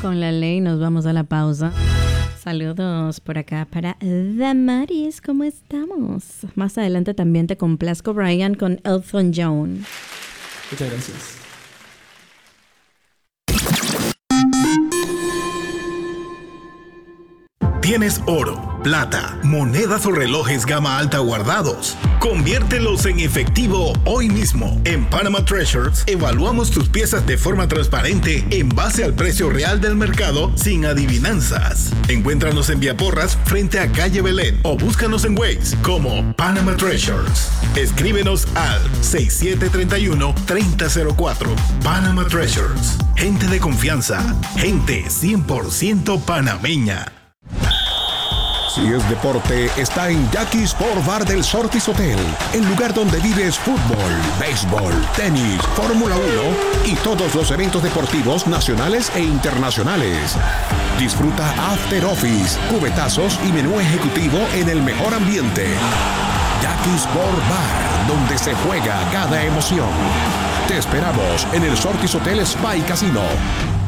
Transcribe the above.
con la ley nos vamos a la pausa. Saludos por acá para Damaris, ¿cómo estamos? Más adelante también te complazco, Brian, con Elton John. Muchas gracias. ¿Tienes oro, plata, monedas o relojes gama alta guardados? Conviértelos en efectivo hoy mismo. En Panama Treasures evaluamos tus piezas de forma transparente en base al precio real del mercado sin adivinanzas. Encuéntranos en Vía Porras frente a Calle Belén o búscanos en Waze como Panama Treasures. Escríbenos al 6731-3004. Panama Treasures. Gente de confianza. Gente 100% panameña. Si es deporte, está en Jackie Sport Bar del Sortis Hotel, el lugar donde vives fútbol, béisbol, tenis, Fórmula 1 y todos los eventos deportivos nacionales e internacionales. Disfruta After Office, cubetazos y menú ejecutivo en el mejor ambiente. Jackie Sport Bar, donde se juega cada emoción. Te esperamos en el Sortis Hotel Spa y Casino.